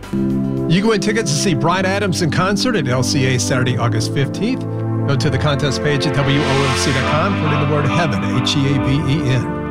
You can win tickets to see Bryan Adams in concert at LCA Saturday, August 15th. Go to the contest page at WOMC.com, put in the word heaven, Heaven.